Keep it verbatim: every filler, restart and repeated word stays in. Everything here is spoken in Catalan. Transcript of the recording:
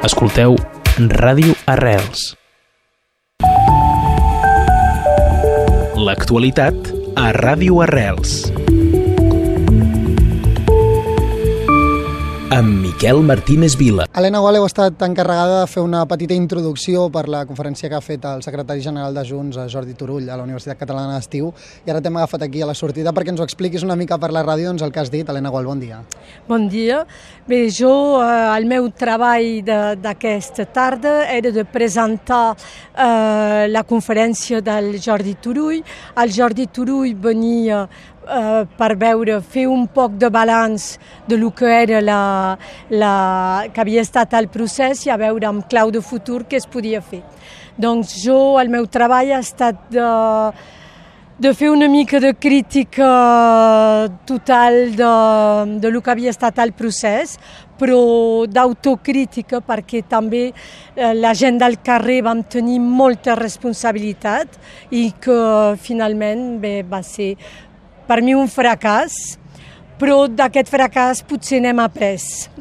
Escolteu Ràdio Arrels. L'actualitat a Ràdio Arrels. Amb Miquel Martínez Vila. Helena Gual, heu estat encarregada de fer una petita introducció per la conferència que ha fet el secretari general de Junts, Jordi Turull, a la Universitat Catalana d'Estiu, i ara t'hem agafat aquí a la sortida perquè ens ho expliquis una mica per la ràdio, doncs el que has dit. Helena Gual, bon dia. Bon dia. Bé, jo, eh, el meu treball d'aquesta tarda era de presentar eh, la conferència del Jordi Turull. El Jordi Turull venia Uh, per veure, fer un poc de balanç de lo que era la, la, que havia estat el procés i a veure amb clau de futur què es podia fer. Doncs jo, el meu treball ha estat de, de fer una mica de crítica total de, de lo que havia estat el procés, però d'autocrítica perquè també eh, la gent del carrer vam tenir molta responsabilitat i que finalment bé, va ser per mi un fracàs, però d'aquest fracàs potser n'hem après.